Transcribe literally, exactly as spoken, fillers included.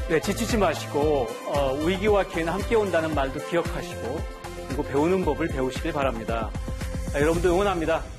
네, 지치지 마시고 어, 위기와 기회는 함께 온다는 말도 기억하시고 그리고 배우는 법을 배우시길 바랍니다. 자, 여러분도 응원합니다.